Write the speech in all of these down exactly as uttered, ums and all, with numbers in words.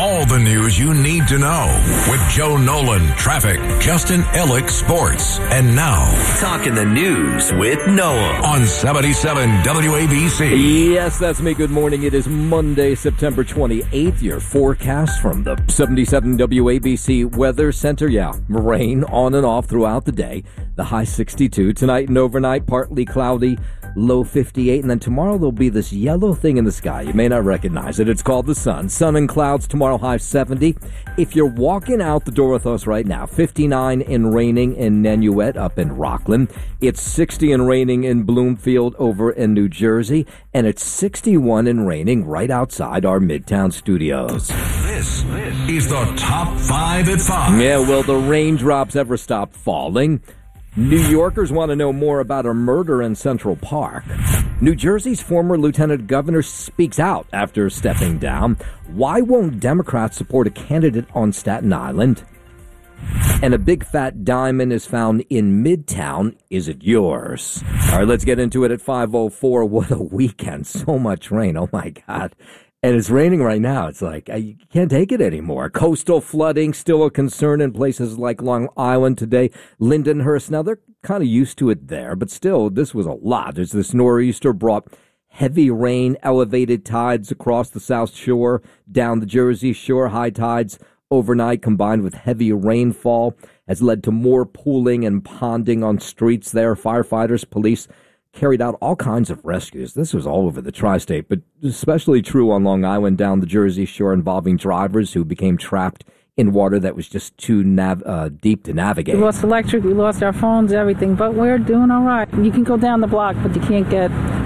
All the news you need to know with Joe Nolan, traffic, Justin Ellick, sports, and now Talking the News with Noah on seventy-seven W A B C. Yes, that's me. Good morning. It is Monday, September twenty-eighth. Your forecast from the seventy-seven W A B C Weather Center. Yeah, rain on and off throughout the day. The high sixty-two. Tonight and overnight, partly cloudy, low fifty-eight. And then tomorrow there'll be this yellow thing in the sky. You may not recognize it. It's called the sun. Sun and clouds tomorrow, high seventy. If you're walking out the door with us right now, fifty-nine and raining in Nanuet up in Rockland. It's sixty and raining in Bloomfield over in New Jersey. And it's sixty-one and raining right outside our Midtown studios. This is the Top five at five. Yeah, will the raindrops ever stop falling? New Yorkers want to know more about a murder in Central Park. New Jersey's former lieutenant governor speaks out after stepping down. Why won't Democrats support a candidate on Staten Island? And a big fat diamond is found in Midtown. Is it yours? All right, let's get into it at five oh four. What a weekend. So much rain. Oh, my God. And it's raining right now. It's like, I can't take it anymore. Coastal flooding, still a concern in places like Long Island today. Lindenhurst, now they're kind of used to it there, but still, this was a lot. There's this nor'easter brought heavy rain, elevated tides across the South Shore, down the Jersey Shore. High tides overnight combined with heavy rainfall has led to more pooling and ponding on streets there. Firefighters, police carried out all kinds of rescues. This was all over the tri-state, but especially true on Long Island down the Jersey Shore, involving drivers who became trapped in water that was just too nav- uh, deep to navigate. We lost electric, we lost our phones, everything, but we're doing all right. You can go down the block, but you can't get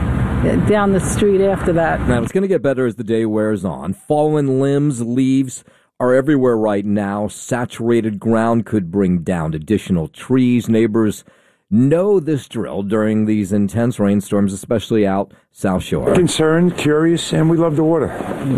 down the street after that. Now, it's going to get better as the day wears on. Fallen limbs, leaves are everywhere right now. Saturated ground could bring down additional trees. Neighbors know this drill during these intense rainstorms, especially out South Shore. Concerned, curious, and we love the water.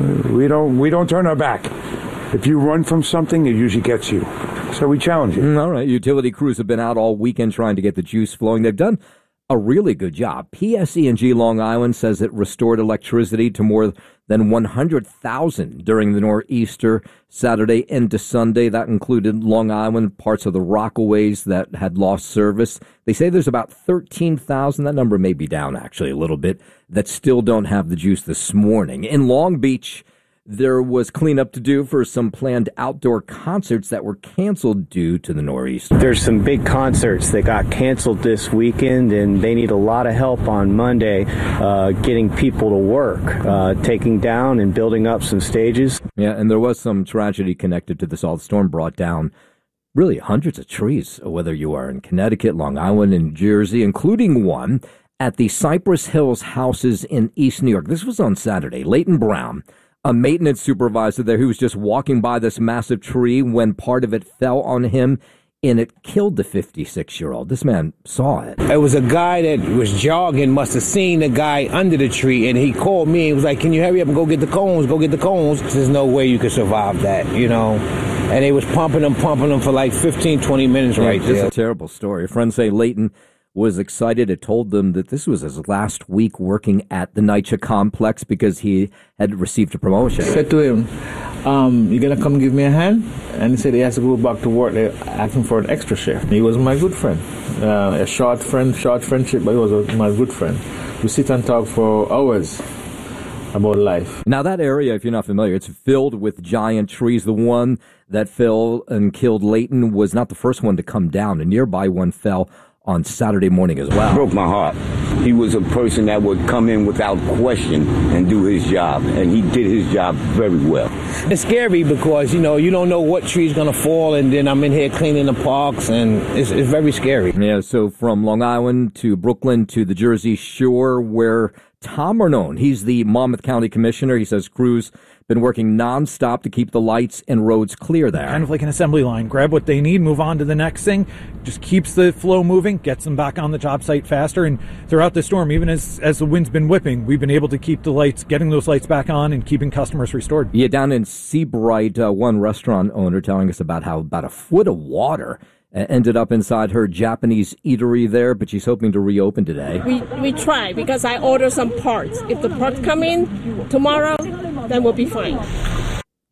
We don't we don't turn our back. If you run from something, it usually gets you. So we challenge you. All right. Utility crews have been out all weekend trying to get the juice flowing. They've done a really good job. P S E and G Long Island says it restored electricity to more than one hundred thousand during the nor'easter Saturday into Sunday. That included Long Island, parts of the Rockaways that had lost service. They say there's about thirteen thousand, that number may be down actually a little bit, that still don't have the juice this morning. In Long Beach, there was cleanup to do for some planned outdoor concerts that were canceled due to the nor'easter. There's some big concerts that got canceled this weekend, and they need a lot of help on Monday uh, getting people to work, uh, taking down and building up some stages. Yeah, and there was some tragedy connected to this. All the storm brought down really hundreds of trees, whether you are in Connecticut, Long Island, and Jersey, including one at the Cypress Hills houses in East New York. This was on Saturday. Leighton Brown, a maintenance supervisor there, who was just walking by this massive tree when part of it fell on him, and it killed the fifty-six-year-old. This man saw it. It was a guy that was jogging, must have seen the guy under the tree, and he called me and was like, can you hurry up and go get the cones, go get the cones. There's no way you could survive that, you know. And they was pumping them, pumping them for like fifteen, twenty minutes right there. there. It's a terrible story. Friends say Leighton was excited. It told them that this was his last week working at the NYCHA complex because he had received a promotion. I said to him, um, you going to come give me a hand? And he said he has to go back to work. They're asking for an extra shift. He was my good friend. Uh, a short friend, short friendship, but he was a, my good friend. We sit and talk for hours about life. Now, that area, if you're not familiar, it's filled with giant trees. The one that fell and killed Leighton was not the first one to come down. A nearby one fell on Saturday morning as well. Broke my heart. He was a person that would come in without question and do his job, and he did his job very well. It's scary because, you know, you don't know what tree's going to fall, and then I'm in here cleaning the parks, and it's, it's very scary. Yeah, so from Long Island to Brooklyn to the Jersey Shore, where Tom Arnone, he's the Monmouth County Commissioner. He says crews been working nonstop to keep the lights and roads clear there. Kind of like an assembly line. Grab what they need, move on to the next thing. Just keeps the flow moving, gets them back on the job site faster. And throughout the storm, even as, as the wind's been whipping, we've been able to keep the lights, getting those lights back on and keeping customers restored. Yeah, down in Seabright, uh, one restaurant owner telling us about how about a foot of water ended up inside her Japanese eatery there, but she's hoping to reopen today. We we try because I ordered some parts. If the parts come in tomorrow, then we'll be fine.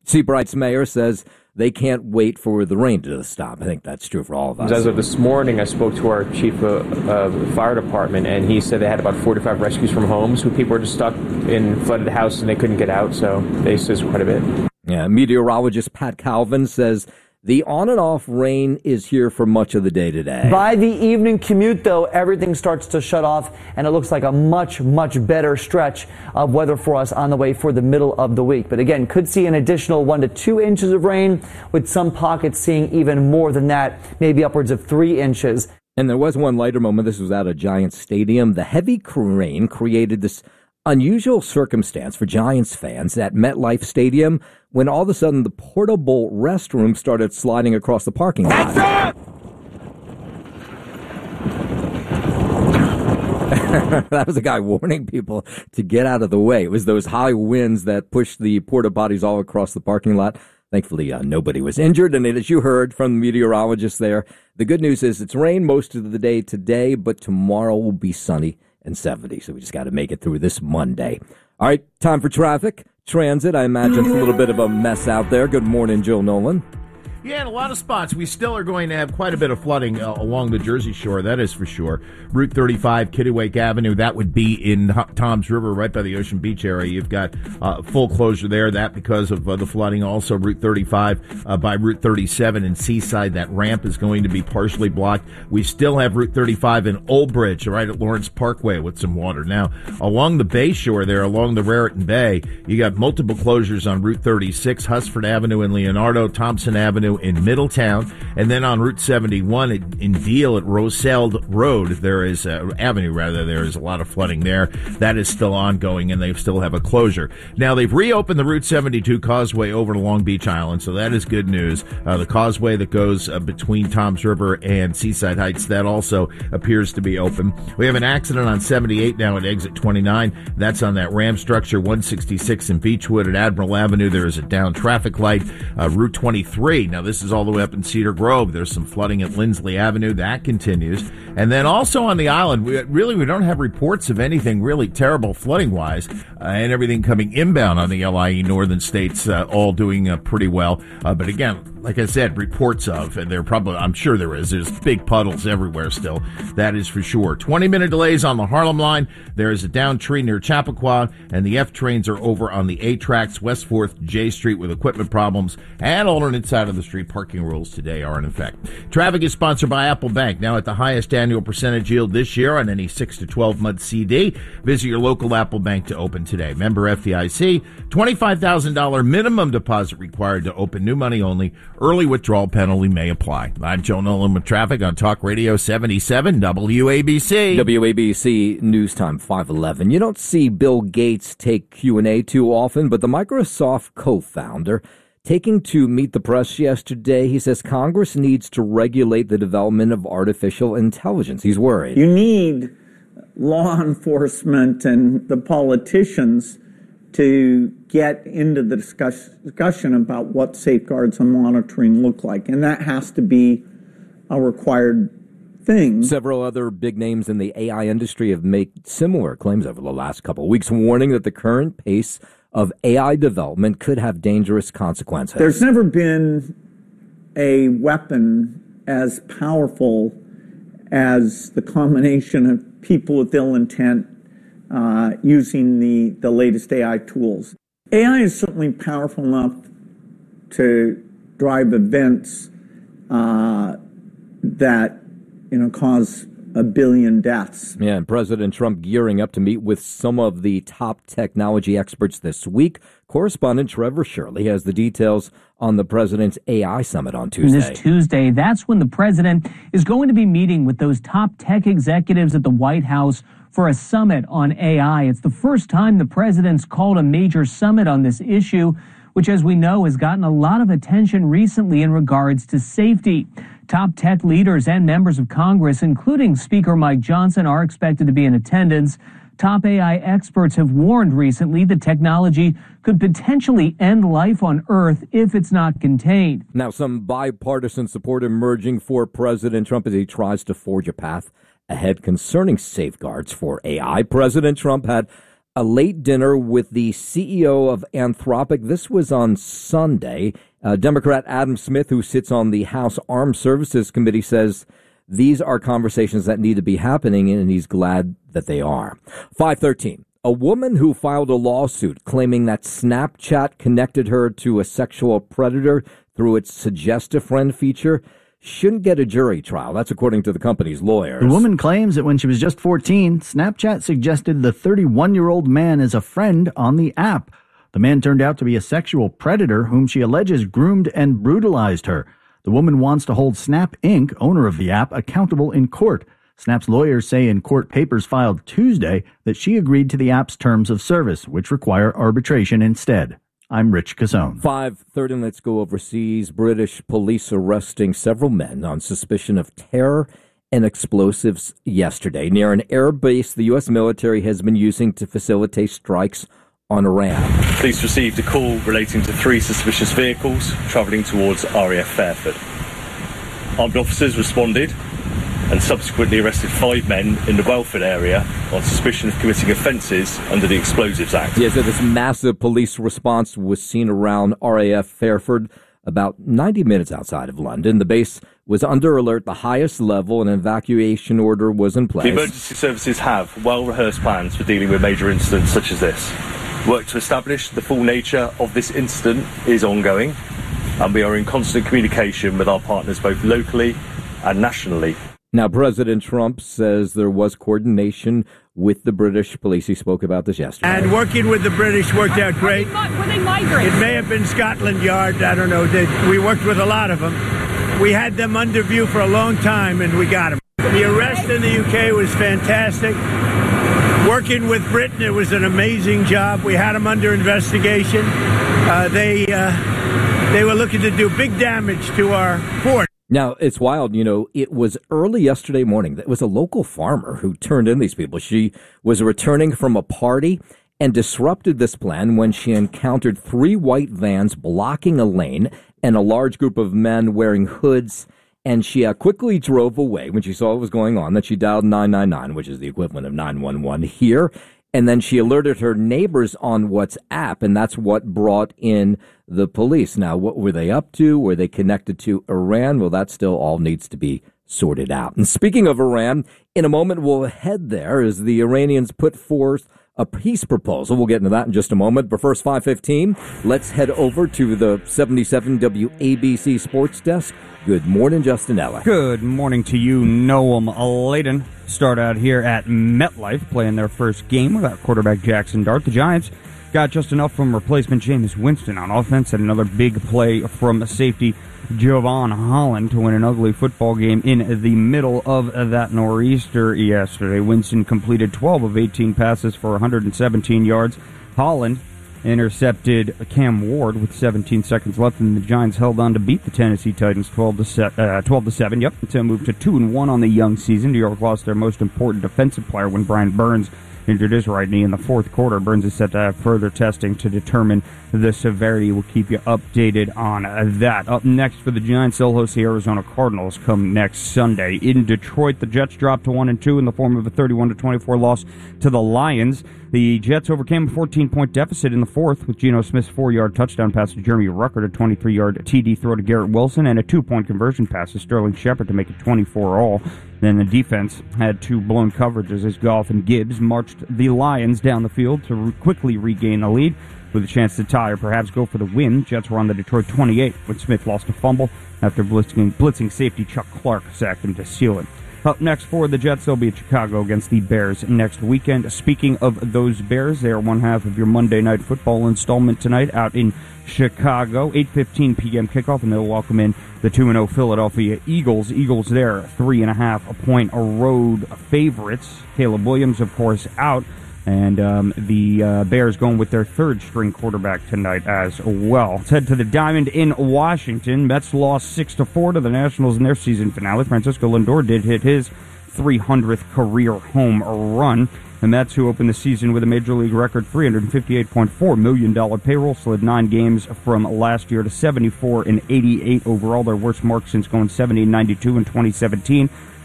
Seabright's mayor says they can't wait for the rain to stop. I think that's true for all of us. As of this morning, I spoke to our chief of uh, the fire department, and he said they had about forty-five rescues from homes where people were just stuck in flooded house and they couldn't get out, so they assist quite a bit. Yeah, meteorologist Pat Calvin says the on and off rain is here for much of the day today. By the evening commute, though, everything starts to shut off, and it looks like a much, much better stretch of weather for us on the way for the middle of the week. But again, could see an additional one to two inches of rain, with some pockets seeing even more than that, maybe upwards of three inches. And there was one lighter moment. This was at a Giants stadium. The heavy rain created this unusual circumstance for Giants fans at MetLife Stadium when all of a sudden the portable restroom started sliding across the parking lot. That was a guy warning people to get out of the way. It was those high winds that pushed the porta potties all across the parking lot. Thankfully, uh, nobody was injured. And as you heard from the meteorologist there, the good news is it's rained most of the day today, but tomorrow will be sunny and seventy. So we just got to make it through this Monday. All right, time for traffic. Transit, I imagine it's a little bit of a mess out there. Good morning, Joe Nolan. Yeah, in a lot of spots, we still are going to have quite a bit of flooding uh, along the Jersey Shore, that is for sure. Route thirty-five, Kittiwake Avenue, that would be in Toms River, right by the Ocean Beach area. You've got uh, full closure there, that because of uh, the flooding. Also, Route thirty-five uh, by Route thirty-seven in Seaside, that ramp is going to be partially blocked. We still have Route thirty-five in Old Bridge, right at Lawrence Parkway with some water. Now, along the Bay Shore there, along the Raritan Bay, you got multiple closures on Route thirty-six, Husford Avenue in Leonardo, Thompson Avenue in Middletown, and then on Route seventy-one in, in Deal at Roseld Road, there is uh, Avenue rather, there is a lot of flooding there. That is still ongoing, and they still have a closure. Now, they've reopened the Route seventy-two causeway over to Long Beach Island, so that is good news. Uh, the causeway that goes uh, between Toms River and Seaside Heights, that also appears to be open. We have an accident on seventy-eight now at exit twenty-nine. That's on that ram structure, one sixty-six in Beechwood. At Admiral Avenue, there is a down traffic light. Uh, Route twenty-three, now this is all the way up in Cedar Grove. There's some flooding at Lindsley Avenue. That continues. And then also on the island, we really we don't have reports of anything really terrible flooding-wise, uh, and everything coming inbound on the L I E northern states, uh, all doing uh, pretty well. Uh, but again, like I said, reports of, and there probably, I'm sure there is, there's big puddles everywhere still. That is for sure. twenty-minute delays on the Harlem line. There is a downed tree near Chappaqua, and the F trains are over on the A tracks, West fourth, J Street with equipment problems, and alternate side of the street. Parking rules today are in effect. Traffic is sponsored by Apple Bank, now at the highest annual percentage yield this year on any six to twelve month C D. Visit your local Apple Bank to open today. Member F D I C, twenty-five thousand dollars minimum deposit required to open, new money only. Early withdrawal penalty may apply. I'm Joe Nolan with traffic on Talk Radio seventy-seven W A B C. W A B C News Time five eleven. You don't see Bill Gates take Q and A too often, but the Microsoft co-founder taking to Meet the Press yesterday, he says Congress needs to regulate the development of artificial intelligence. He's worried. You need law enforcement and the politicians to get into the discuss- discussion about what safeguards and monitoring look like. And that has to be a required thing. Several other big names in the A I industry have made similar claims over the last couple of weeks, warning that the current pace of A I development could have dangerous consequences. There's never been a weapon as powerful as the combination of people with ill intent uh, using the, the latest A I tools. A I is certainly powerful enough to drive events uh, that, you know, cause a billion deaths. Yeah, and President Trump gearing up to meet with some of the top technology experts this week. Correspondent Trevor Shirley has the details on the president's A I summit on Tuesday. This Tuesday, that's when the president is going to be meeting with those top tech executives at the White House for a summit on A I. It's the first time the president's called a major summit on this issue, which, as we know, has gotten a lot of attention recently in regards to safety. Top tech leaders and members of Congress, including Speaker Mike Johnson, are expected to be in attendance. Top A I experts have warned recently the technology could potentially end life on Earth if it's not contained. Now, some bipartisan support emerging for President Trump as he tries to forge a path ahead concerning safeguards for A I. President Trump had a late dinner with the C E O of Anthropic. This was on Sunday. Uh, Democrat Adam Smith, who sits on the House Armed Services Committee, says these are conversations that need to be happening, and he's glad that they are. five thirteen. A woman who filed a lawsuit claiming that Snapchat connected her to a sexual predator through its Suggest a Friend feature shouldn't get a jury trial. That's according to the company's lawyers. The woman claims that when she was just fourteen, Snapchat suggested the thirty-one-year-old man as a friend on the app. The man turned out to be a sexual predator whom she alleges groomed and brutalized her. The woman wants to hold Snap Incorporated, owner of the app, accountable in court. Snap's lawyers say in court papers filed Tuesday that she agreed to the app's terms of service, which require arbitration instead. I'm Rich Cassone. five thirty, let's go overseas. British police arresting several men on suspicion of terror and explosives yesterday near an air base the U S military has been using to facilitate strikes on Iran. Police received a call relating to three suspicious vehicles travelling towards R A F Fairford. Armed officers responded and subsequently arrested five men in the Welford area on suspicion of committing offences under the Explosives Act. Yeah, so this massive police response was seen around R A F Fairford, about ninety minutes outside of London. The base was under alert, the highest level, an evacuation order was in place. The emergency services have well-rehearsed plans for dealing with major incidents such as this. Work to establish the full nature of this incident is ongoing, and we are in constant communication with our partners both locally and nationally. Now, President Trump says there was coordination with the British police. He spoke about this yesterday. And working with the British worked out great. Were they migrants? It may have been Scotland Yard. I don't know. They, we worked with a lot of them. We had them under view for a long time, and we got them. The arrest in the U K was fantastic. Working with Britain, it was an amazing job. We had them under investigation. Uh, they uh, they were looking to do big damage to our fort. Now, it's wild, you know, it was early yesterday morning. It was a local farmer who turned in these people. She was returning from a party and disrupted this plan when she encountered three white vans blocking a lane and a large group of men wearing hoods. And she uh, quickly drove away when she saw what was going on. Then she dialed nine nine nine, which is the equivalent of nine one one here. And then she alerted her neighbors on WhatsApp, and that's what brought in the police. Now, what were they up to? Were they connected to Iran? Well, that still all needs to be sorted out. And speaking of Iran, in a moment we'll head there as the Iranians put forth a peace proposal. We'll get into that in just a moment. But first, five fifteen, let's head over to the seventy-seven W A B C Sports Desk. Good morning, Justin Ella. Good morning to you, Noam Layden. Start out here at MetLife, playing their first game without quarterback Jackson Dart. The Giants got just enough from replacement Jameis Winston on offense, and another big play from safety Jovan Holland to win an ugly football game in the middle of that nor'easter yesterday. Winston completed twelve of eighteen passes for one hundred seventeen yards. Holland intercepted Cam Ward with seventeen seconds left, and the Giants held on to beat the Tennessee Titans twelve to seven. Yep, to move to two and one on the young season. New York lost their most important defensive player when Brian Burns injured his right knee in the fourth quarter. Burns is set to have further testing to determine the severity. We'll keep you updated on that. Up next for the Giants, they'll host the Arizona Cardinals come next Sunday. In Detroit, the Jets dropped to one and two in the form of a thirty-one to twenty-four loss to the Lions. The Jets overcame a fourteen-point deficit in the fourth with Geno Smith's four-yard touchdown pass to Jeremy Ruckert, a twenty-three-yard T D throw to Garrett Wilson, and a two-point conversion pass to Sterling Shepard to make it twenty-four all. Then the defense had two blown coverages as Goff and Gibbs marched the Lions down the field to re- quickly regain the lead with a chance to tie or perhaps go for the win. Jets were on the Detroit twenty-eight when Smith lost a fumble after blitzing, blitzing safety Chuck Clark sacked him to seal it. Up next for the Jets, they'll be at Chicago against the Bears next weekend. Speaking of those Bears, they are one half of your Monday Night Football installment tonight out in Chicago. eight fifteen p.m. kickoff, and they'll welcome in the two and oh Philadelphia Eagles. Eagles there, three and a half a point road favorites. Caleb Williams, of course, out. And um, the uh, Bears going with their third-string quarterback tonight as well. Let's head to the Diamond in Washington. Mets lost six to four to the Nationals in their season finale. Francisco Lindor did hit his three hundredth career home run. The Mets, who opened the season with a Major League record three hundred fifty-eight point four million dollars payroll, slid nine games from last year to seventy-four and eighty-eight overall, their worst mark since going seventy and ninety-two in twenty seventeen.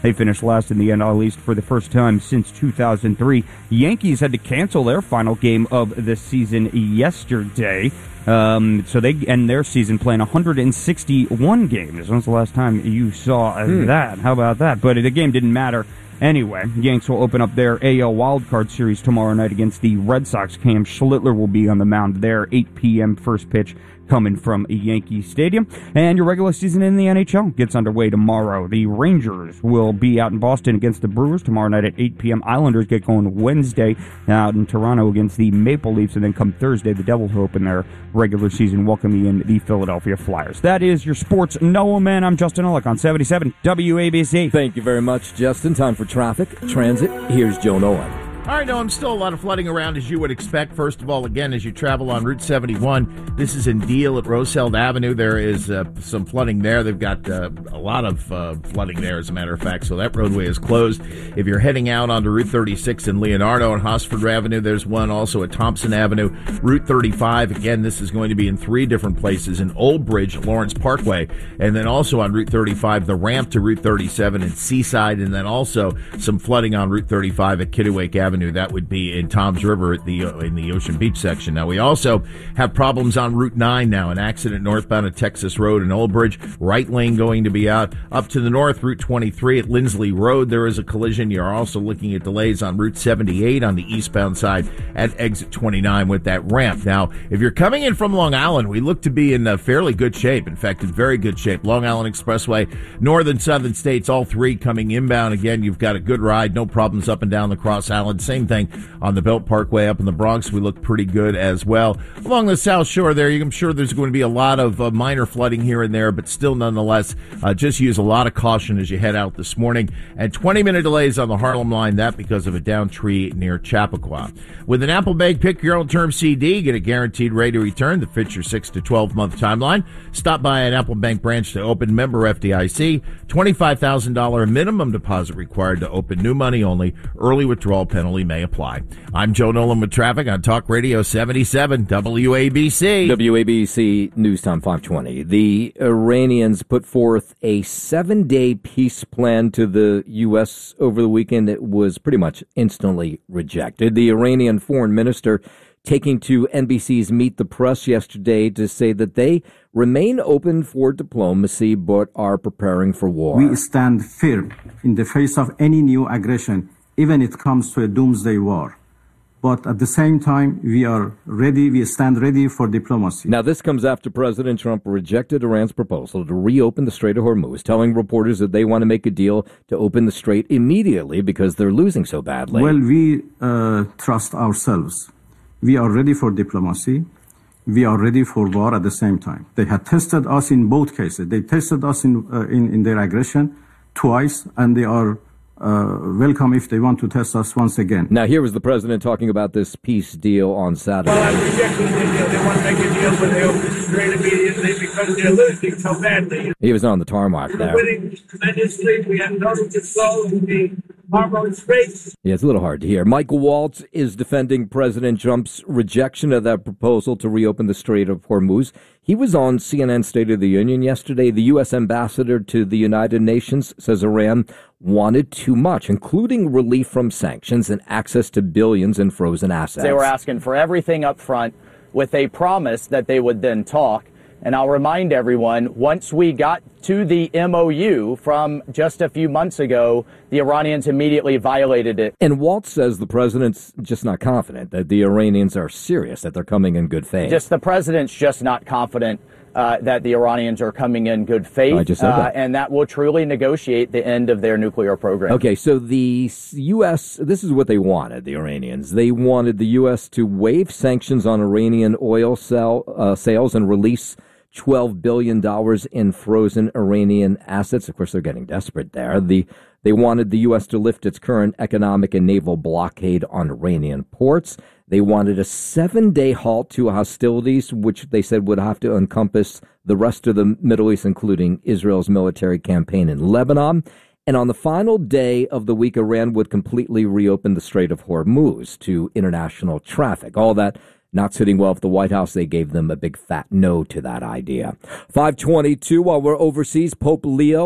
They finished last in the N L East for the first time since two thousand three. Yankees had to cancel their final game of the season yesterday. Um, so they end their season playing one hundred sixty-one games. When's the last time you saw Hmm. that? How about that? But the game didn't matter. Anyway, Yanks will open up their A L wildcard series tomorrow night against the Red Sox. Cam Schlittler will be on the mound there, eight p.m. first pitch coming from Yankee Stadium. And your regular season in the N H L gets underway tomorrow. The Rangers will be out in Boston against the Brewers tomorrow night at eight p.m. Islanders get going Wednesday out in Toronto against the Maple Leafs. And then come Thursday, the Devils will open their regular season welcoming in the Philadelphia Flyers. That is your sports Noah Man. I'm Justin Ulrich on seventy-seven W A B C. Thank you very much, Justin. Time for traffic, transit. Here's Joe Nolan. All right, no, I'm still a lot of flooding around, as you would expect. First of all, again, as you travel on Route seventy-one, this is in Deal at Roseheld Avenue. There is uh, some flooding there. They've got uh, a lot of uh, flooding there, as a matter of fact, so that roadway is closed. If you're heading out onto Route thirty-six in Leonardo and Hosford Avenue, there's one also at Thompson Avenue. Route thirty-five, again, this is going to be in three different places, in Old Bridge, Lawrence Parkway, and then also on Route thirty-five, the ramp to Route thirty-seven in Seaside, and then also some flooding on Route thirty-five at Kittiwake Avenue. That would be in Toms River at the uh, in the Ocean Beach section. Now, we also have problems on Route nine now. An accident northbound at Texas Road in Old Bridge. Right lane going to be out. Up to the north, Route twenty-three at Lindsley Road, there is a collision. You're also looking at delays on Route seventy-eight on the eastbound side at exit twenty-nine with that ramp. Now, if you're coming in from Long Island, we look to be in uh, fairly good shape. In fact, in very good shape. Long Island Expressway, northern, southern states, all three coming inbound. Again, you've got a good ride. No problems up and down the Cross Island. Same thing on the Belt Parkway up in the Bronx. We look pretty good as well. Along the South Shore there, I'm sure there's going to be a lot of uh, minor flooding here and there, but still nonetheless, uh, just use a lot of caution as you head out this morning. And twenty-minute delays on the Harlem line, that because of a down tree near Chappaqua. With an Apple Bank Pick Your Own Term C D, get a guaranteed rate of return that fits your six to twelve month timeline. Stop by an Apple Bank branch to open, member F D I C. twenty-five thousand dollars minimum deposit required to open, new money only. Early withdrawal penalty may apply. I'm Joe Nolan with traffic on Talk Radio seventy-seven W A B C. W A B C News Time five twenty. The Iranians put forth a seven-day peace plan to the U S over the weekend that was pretty much instantly rejected. The Iranian foreign minister taking to N B C's Meet the Press yesterday to say that they remain open for diplomacy but are preparing for war. We stand firm in the face of any new aggression, even if it comes to a doomsday war. But at the same time, we are ready, we stand ready for diplomacy. Now, this comes after President Trump rejected Iran's proposal to reopen the Strait of Hormuz, telling reporters that they want to make a deal to open the strait immediately because they're losing so badly. Well, we uh, trust ourselves. We are ready for diplomacy. We are ready for war at the same time. They had tested us in both cases. They tested us in, uh, in, in their aggression twice, and they are Uh, welcome if they want to test us once again. Now, here was the president talking about this peace deal on Saturday. Well, I'm rejecting the deal. They want to make a deal where they open the strait immediately because they're losing so badly. He was on the tarmac there. We're winning tremendously. We have no control of the Hormuz Strait. Yeah, it's a little hard to hear. Michael Waltz is defending President Trump's rejection of that proposal to reopen the Strait of Hormuz. He was on C N N State of the Union yesterday. The U S ambassador to the United Nations says Iran wanted too much, including relief from sanctions and access to billions in frozen assets. They were asking for everything up front with a promise that they would then talk. And I'll remind everyone, once we got to the M O U from just a few months ago, the Iranians immediately violated it. And Waltz says the president's just not confident that the Iranians are serious, that they're coming in good faith. Just the president's just not confident uh, that the Iranians are coming in good faith. I just said that. Uh, and that will truly negotiate the end of their nuclear program. Okay, so the U S, this is what they wanted, the Iranians. They wanted the U S to waive sanctions on Iranian oil sell, uh, sales and release twelve billion dollars in frozen Iranian assets. Of course, they're getting desperate there. The They wanted the U S to lift its current economic and naval blockade on Iranian ports. They wanted a seven-day halt to hostilities, which they said would have to encompass the rest of the Middle East, including Israel's military campaign in Lebanon. And on the final day of the week, Iran would completely reopen the Strait of Hormuz to international traffic. All that not sitting well with the White House. They gave them a big fat no to that idea. five twenty-two, while we're overseas, Pope Leo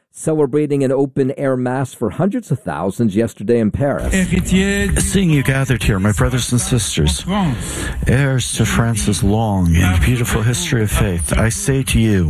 celebrating an open-air mass for hundreds of thousands yesterday in Paris. Seeing you gathered here, my brothers and sisters, heirs to France's long and beautiful history of faith, I say to you,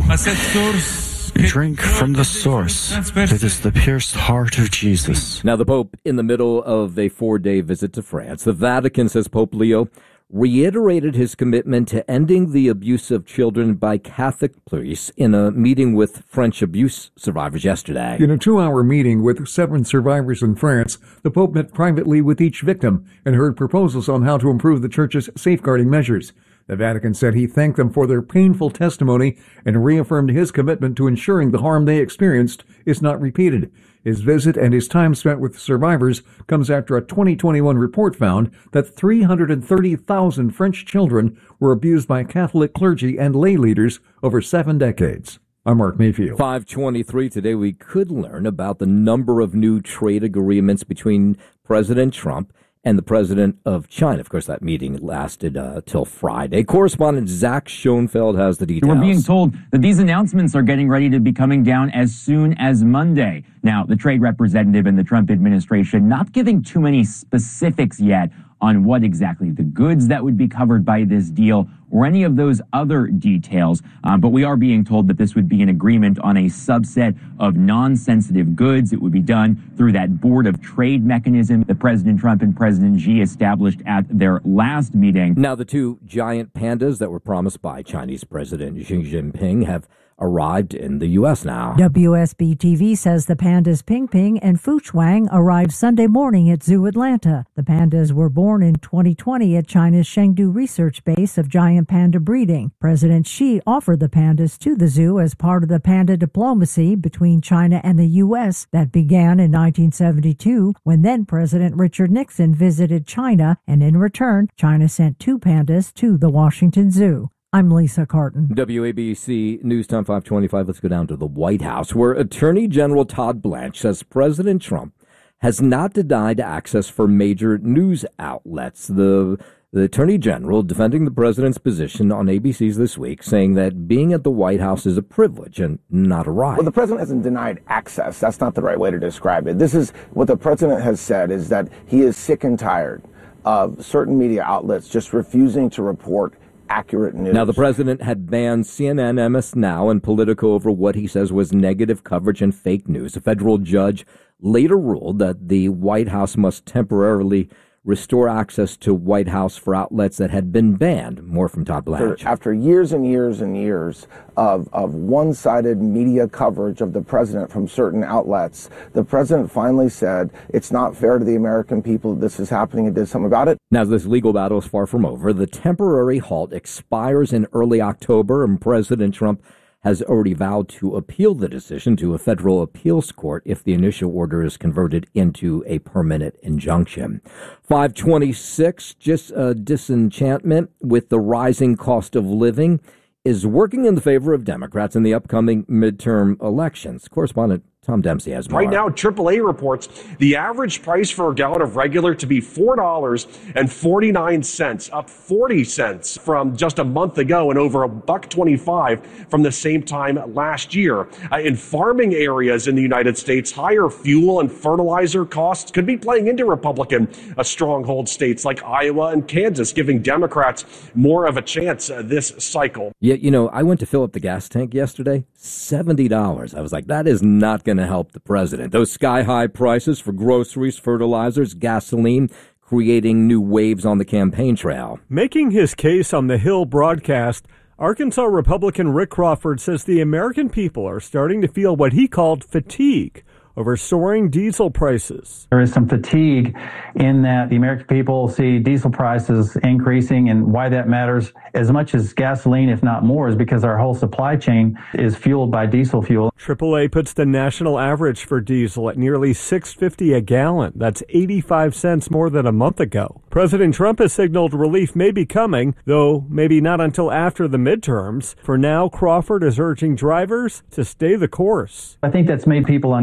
drink from the source that is the pierced heart of Jesus. Now, the Pope in the middle of a four-day visit to France. The Vatican says Pope Leo reiterated his commitment to ending the abuse of children by Catholic priests in a meeting with French abuse survivors yesterday. In a two-hour meeting with seven survivors in France, the Pope met privately with each victim and heard proposals on how to improve the Church's safeguarding measures. The Vatican said he thanked them for their painful testimony and reaffirmed his commitment to ensuring the harm they experienced is not repeated. His visit and his time spent with survivors comes after a twenty twenty-one report found that three hundred thirty thousand French children were abused by Catholic clergy and lay leaders over seven decades. I'm Mark Mayfield. five twenty-three today, we could learn about the number of new trade agreements between President Trump and the president of China. Of course, that meeting lasted uh, till Friday. Correspondent Zach Schoenfeld has the details. We're being told that these announcements are getting ready to be coming down as soon as Monday. Now, the trade representative in the Trump administration not giving too many specifics yet on what exactly the goods that would be covered by this deal or any of those other details. Um, but we are being told that this would be an agreement on a subset of non-sensitive goods. It would be done through that Board of Trade mechanism that President Trump and President Xi established at their last meeting. Now, the two giant pandas that were promised by Chinese President Xi Jinping have arrived in the U S now. W S B T V says the pandas Ping Ping and Fuchuang arrived Sunday morning at Zoo Atlanta. The pandas were born in twenty twenty at China's Chengdu research base of giant panda breeding. President Xi offered the pandas to the zoo as part of the panda diplomacy between China and the U S that began in nineteen seventy-two when then President Richard Nixon visited China, and in return, China sent two pandas to the Washington Zoo. I'm Lisa Carton. W A B C News Time five twenty-five. Let's go down to the White House, where Attorney General Todd Blanche says President Trump has not denied access for major news outlets. The, the Attorney General defending the president's position on A B C's This Week, saying that being at the White House is a privilege and not a right. Well, the president hasn't denied access. That's not the right way to describe it. This is what the president has said, is that he is sick and tired of certain media outlets just refusing to report accurate news. Now, the president had banned C N N, M S Now, and Politico over what he says was negative coverage and fake news. A federal judge later ruled that the White House must temporarily restore access to White House for outlets that had been banned. More from Todd Blanche. After years and years and years of, of one-sided media coverage of the president from certain outlets, the president finally said it's not fair to the American people that this is happening and did something about it. Now, this legal battle is far from over. The temporary halt expires in early October, and President Trump has already vowed to appeal the decision to a federal appeals court if the initial order is converted into a permanent injunction. five twenty-six, just a disenchantment with the rising cost of living is working in the favor of Democrats in the upcoming midterm elections. Correspondent Tom Dempsey has more. Right now, triple A reports the average price for a gallon of regular to be four dollars and forty-nine cents, up forty cents from just a month ago and over a buck twenty-five from the same time last year. Uh, in farming areas in the United States, higher fuel and fertilizer costs could be playing into Republican uh, stronghold states like Iowa and Kansas, giving Democrats more of a chance uh, this cycle. Yeah, you know, I went to fill up the gas tank yesterday, seventy dollars. I was like, that is not going to help the president. Those sky-high prices for groceries, fertilizers, gasoline, creating new waves on the campaign trail. Making his case on the Hill broadcast, Arkansas Republican Rick Crawford says the American people are starting to feel what he called fatigue over soaring diesel prices. There is some fatigue in that the American people see diesel prices increasing, and why that matters as much as gasoline, if not more, is because our whole supply chain is fueled by diesel fuel. triple A puts the national average for diesel at nearly six dollars and fifty cents a gallon. That's eighty-five cents more than a month ago. President Trump has signaled relief may be coming, though maybe not until after the midterms. For now, Crawford is urging drivers to stay the course. I think that's made people uncomfortable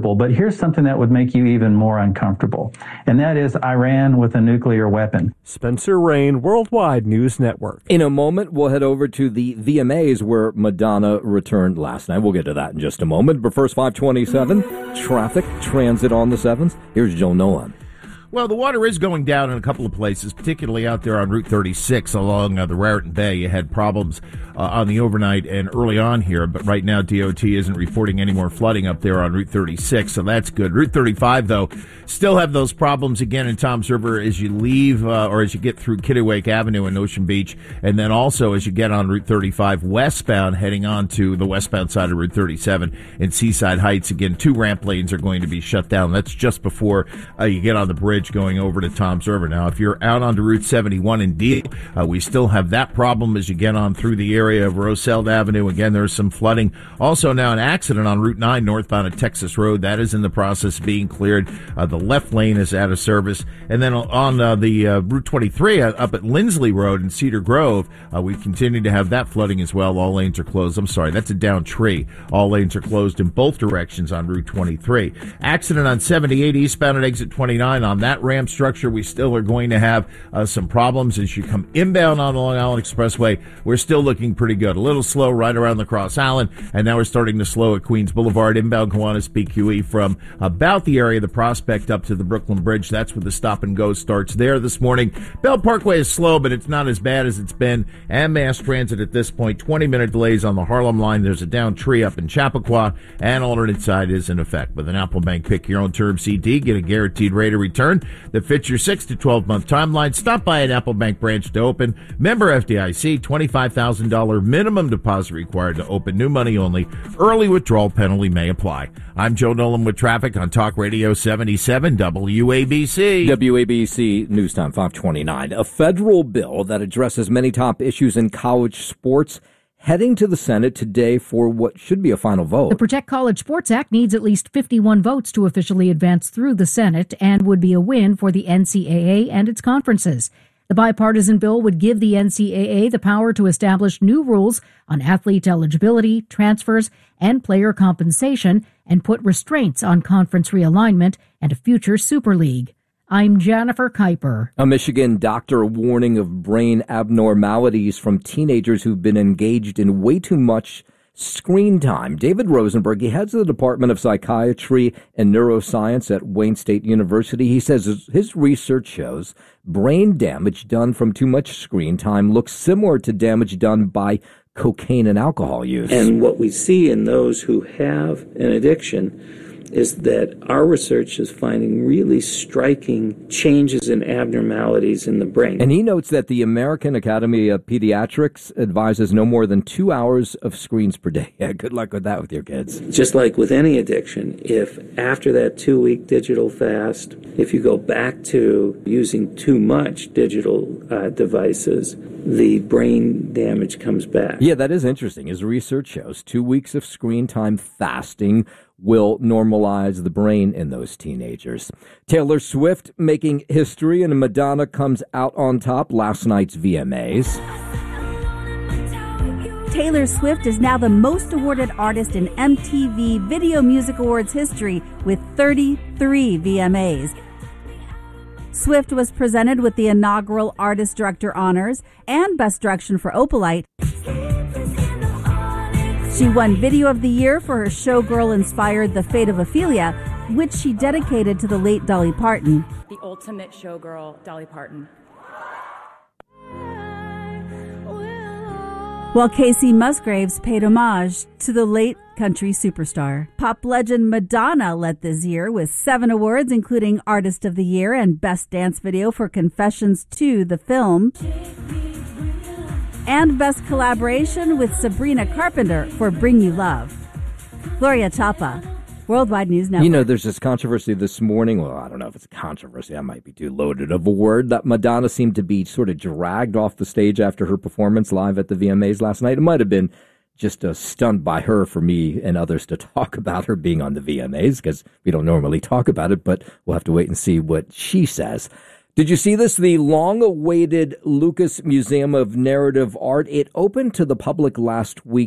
uncomfortable, but here's something that would make you even more uncomfortable, and that is Iran with a nuclear weapon. Spencer Rain, Worldwide News Network. In a moment, we'll head over to the V M As where Madonna returned last night. We'll get to that in just a moment. But first, five twenty-seven, traffic, transit on the sevens. Here's Joe Nolan. Well, the water is going down in a couple of places, particularly out there on Route thirty-six along uh, the Raritan Bay. You had problems uh, on the overnight and early on here, but right now D O T isn't reporting any more flooding up there on Route thirty-six, so that's good. Route thirty-five, though, still have those problems again in Toms River as you leave uh, or as you get through Kittiwake Avenue in Ocean Beach, and then also as you get on Route thirty-five westbound, heading on to the westbound side of Route thirty-seven in Seaside Heights. Again, two ramp lanes are going to be shut down. That's just before uh, you get on the bridge going over to Toms River. Now, if you're out onto Route seventy-one in Deal, uh, we still have that problem as you get on through the area of Roselle Avenue. Again, there's some flooding. Also now an accident on Route nine northbound at Texas Road. That is in the process of being cleared. Uh, the left lane is out of service. And then on uh, the uh, Route twenty-three uh, up at Lindsley Road in Cedar Grove, uh, we continue to have that flooding as well. All lanes are closed. I'm sorry, that's a down tree. All lanes are closed in both directions on Route twenty-three. Accident on seventy-eight eastbound at exit twenty-nine. On that ramp structure, we still are going to have uh, some problems as you come inbound on the Long Island Expressway. We're still looking pretty good. A little slow right around the Cross Island, and now we're starting to slow at Queens Boulevard, inbound Kiwanis P Q E from about the area of the Prospect up to the Brooklyn Bridge. That's where the stop and go starts there this morning. Bell Parkway is slow, but it's not as bad as it's been. And mass transit at this point, twenty minute delays on the Harlem line. There's a down tree up in Chappaqua, and alternate side is in effect. With an Apple Bank Pick Your Own Term C D, get a guaranteed rate of return that fits your six to twelve month timeline. Stop by an Apple Bank branch to open. Member F D I C, twenty-five thousand dollars minimum deposit required to open. New money only. Early withdrawal penalty may apply. I'm Joe Nolan with traffic on Talk Radio seventy-seven W A B C. W A B C News Time five twenty-nine. A federal bill that addresses many top issues in college sports heading to the Senate today for what should be a final vote. The Protect College Sports Act needs at least fifty-one votes to officially advance through the Senate and would be a win for the N C double A and its conferences. The bipartisan bill would give the N C double A the power to establish new rules on athlete eligibility, transfers, and player compensation, and put restraints on conference realignment and a future Super League. I'm Jennifer Kuiper. A Michigan doctor warning of brain abnormalities from teenagers who've been engaged in way too much screen time. David Rosenberg, he heads the Department of Psychiatry and Neuroscience at Wayne State University. He says his research shows brain damage done from too much screen time looks similar to damage done by cocaine and alcohol use. And what we see in those who have an addiction is that our research is finding really striking changes and abnormalities in the brain. And he notes that the American Academy of Pediatrics advises no more than two hours of screens per day. Yeah, good luck with that with your kids. Just like with any addiction, if after that two-week digital fast, if you go back to using too much digital uh, devices, the brain damage comes back. Yeah, that is interesting. His research shows two weeks of screen time fasting will normalize the brain in those teenagers. Taylor Swift making history, and Madonna comes out on top last night's V M As. Taylor Swift is now the most awarded artist in M T V Video Music Awards history with thirty-three V M As. Swift was presented with the inaugural Artist Director Honors and Best Direction for Opalite. She won Video of the Year for her showgirl-inspired The Fate of Ophelia, which she dedicated to the late Dolly Parton. The ultimate showgirl, Dolly Parton. While Casey Musgraves paid homage to the late country superstar. Pop legend Madonna led this year with seven awards, including Artist of the Year and Best Dance Video for Confessions two, the film, and Best Collaboration with Sabrina Carpenter for Bring You Love. Gloria Chapa, Worldwide News Network. You know, there's this controversy this morning. Well, I don't know if it's a controversy. That might be too loaded of a word. That Madonna seemed to be sort of dragged off the stage after her performance live at the V M As last night. It might have been just a stunt by her for me and others to talk about her being on the V M As, because we don't normally talk about it, but we'll have to wait and see what she says. Did you see this? The long-awaited Lucas Museum of Narrative Art, it opened to the public last week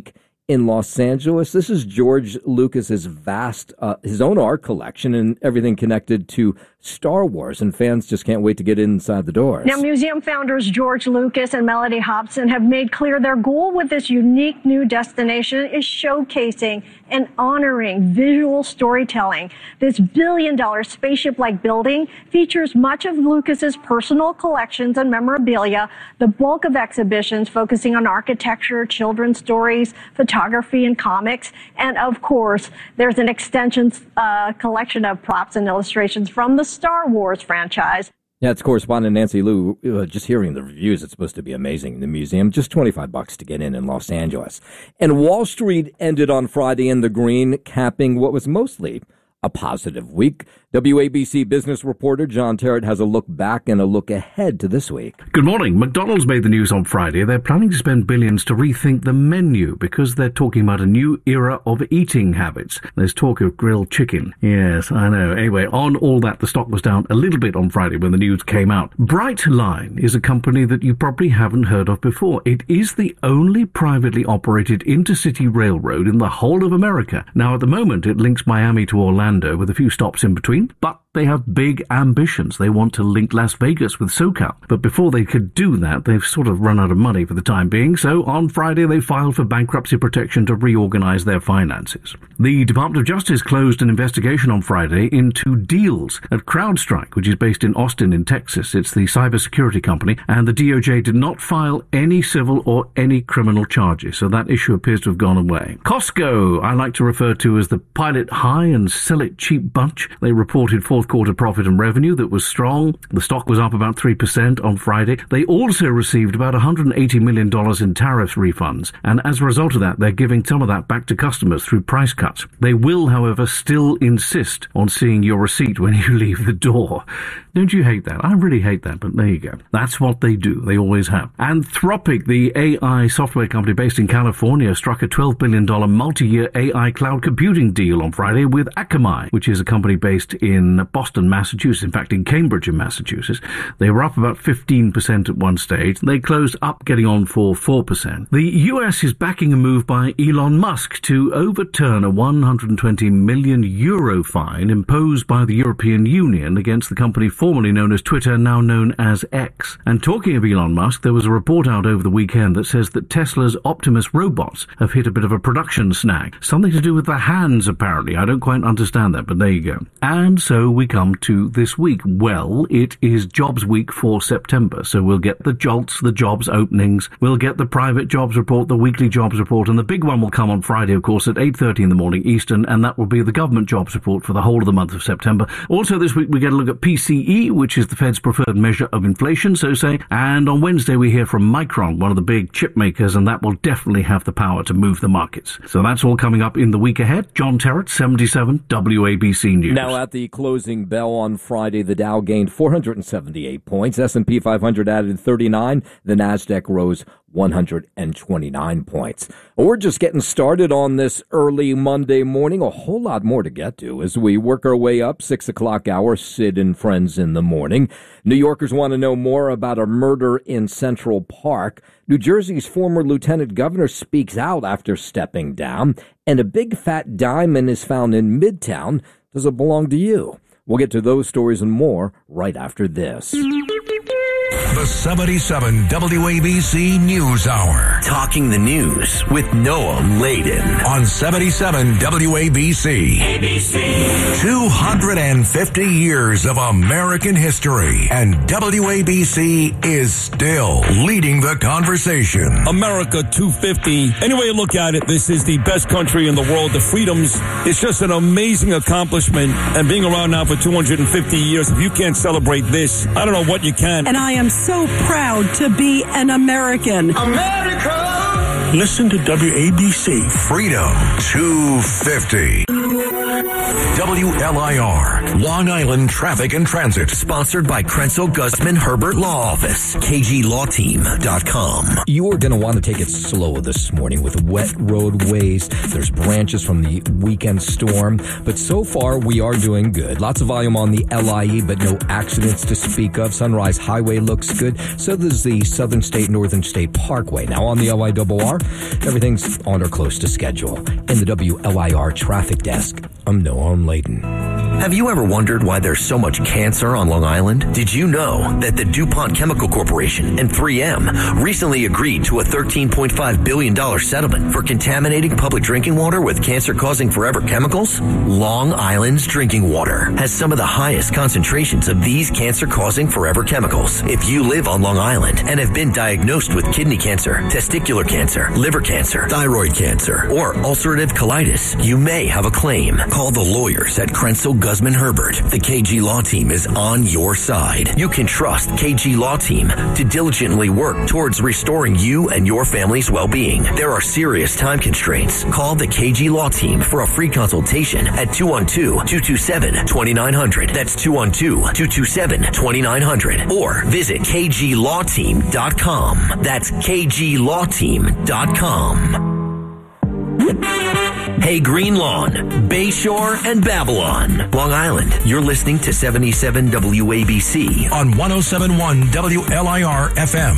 in Los Angeles. This is George Lucas's vast, uh, his own art collection and everything connected to Star Wars, and fans just can't wait to get inside the doors. Now, museum founders George Lucas and Melody Hobson have made clear their goal with this unique new destination is showcasing and honoring visual storytelling. This billion-dollar spaceship-like building features much of Lucas's personal collections and memorabilia, the bulk of exhibitions focusing on architecture, children's stories, photography, and comics, and of course, there's an extension uh, collection of props and illustrations from the Star Wars franchise. Yeah, it's correspondent Nancy Liu. Uh, just hearing the reviews, it's supposed to be amazing. The museum, just twenty-five bucks to get in in Los Angeles. And Wall Street ended on Friday in the green, capping what was mostly a positive week. W A B C business reporter John Terrett has a look back and a look ahead to this week. Good morning. McDonald's made the news on Friday. They're planning to spend billions to rethink the menu because they're talking about a new era of eating habits. There's talk of grilled chicken. Yes, I know. Anyway, on all that, the stock was down a little bit on Friday when the news came out. Brightline is a company that you probably haven't heard of before. It is the only privately operated intercity railroad in the whole of America. Now, at the moment, it links Miami to Orlando with a few stops in between. But they have big ambitions. They want to link Las Vegas with SoCal. But before they could do that, they've sort of run out of money for the time being. So on Friday, they filed for bankruptcy protection to reorganize their finances. The Department of Justice closed an investigation on Friday into deals at CrowdStrike, which is based in Austin in Texas. It's the cybersecurity company. And the D O J did not file any civil or any criminal charges. So that issue appears to have gone away. Costco, I like to refer to as the pilot high and sell it cheap bunch. They reported fourth quarter profit and revenue that was strong. The stock was up about three percent on Friday. They also received about one hundred eighty million dollars in tariff refunds, and as a result of that, they're giving some of that back to customers through price cuts. They will, however, still insist on seeing your receipt when you leave the door. Don't you hate that? I really hate that, but there you go. That's what they do. They always have. Anthropic, the A I software company based in California, struck a twelve billion dollars multi-year A I cloud computing deal on Friday with Akamai, which is a company based in Boston, Massachusetts, in fact in Cambridge in Massachusetts. They were up about fifteen percent at one stage. They closed up getting on for four percent. The U S is backing a move by Elon Musk to overturn a one hundred twenty million euro fine imposed by the European Union against the company formerly known as Twitter, now known as X. And talking of Elon Musk, there was a report out over the weekend that says that Tesla's Optimus robots have hit a bit of a production snag. Something to do with the hands, apparently. I don't quite understand that, but there you go. And so we come to this week. Well, it is jobs week for September, so we'll get the jolts, the jobs openings, we'll get the private jobs report, the weekly jobs report, and the big one will come on Friday, of course, at eight thirty in the morning Eastern, and that will be the government jobs report for the whole of the month of September. Also this week we get a look at P C E, which is the Fed's preferred measure of inflation, so say, and on Wednesday we hear from Micron, one of the big chip makers, and that will definitely have the power to move the markets. So that's all coming up in the week ahead. John Terrett, seventy-seven W A B C News. Now at the closing bell on Friday, the Dow gained four hundred seventy-eight points, S and P five hundred added thirty-nine, the Nasdaq rose one hundred twenty-nine points. We're just getting started on this early Monday morning. A whole lot more to get to as we work our way up. Six o'clock hour, Sid and Friends in the morning. New Yorkers want to know more about a murder in Central Park. New Jersey's former lieutenant governor speaks out after stepping down. And a big fat diamond is found in Midtown. Does it belong to you? We'll get to those stories and more right after this. The seventy-seven W A B C News Hour. Talking the news with Noam Laden on seventy-seven W A B C. A B C. two hundred fifty years of American history, and W A B C is still leading the conversation. America two fifty. Any way you look at it, this is the best country in the world. The freedoms, it's just an amazing accomplishment. And being around now for two hundred fifty years, if you can't celebrate this, I don't know what you can. And I am so proud to be an American. America! Listen to W A B C. Freedom two fifty. W L I R, Long Island Traffic and Transit. Sponsored by Krenzel Guzman Herbert Law Office, K G Law Team dot com. You're going to want to take it slow this morning with wet roadways. There's branches from the weekend storm, but so far we are doing good. Lots of volume on the L I E, but no accidents to speak of. Sunrise Highway looks good. So does the Southern State Northern State Parkway. Now on the L I R R, everything's on or close to schedule. In the W L I R traffic desk, I'm Noam Layden. Have you ever wondered why there's so much cancer on Long Island? Did you know that the DuPont Chemical Corporation and three M recently agreed to a thirteen point five billion dollars settlement for contaminating public drinking water with cancer-causing forever chemicals? Long Island's drinking water has some of the highest concentrations of these cancer-causing forever chemicals. If you live on Long Island and have been diagnosed with kidney cancer, testicular cancer, liver cancer, thyroid cancer, or ulcerative colitis, you may have a claim. Call the lawyers at Krenzel Guzman Herbert. The K G Law Team is on your side. You can trust K G Law Team to diligently work towards restoring you and your family's well-being. There are serious time constraints. Call the K G Law Team for a free consultation at two one two, two two seven, two nine zero zero. That's two one two, two two seven, two nine zero zero. Or visit K G Law Team dot com. That's K G Law Team dot com. Hey Green Lawn, Bayshore, and Babylon, Long Island. You're listening to seventy-seven W A B C on one oh seven point one W L I R F M.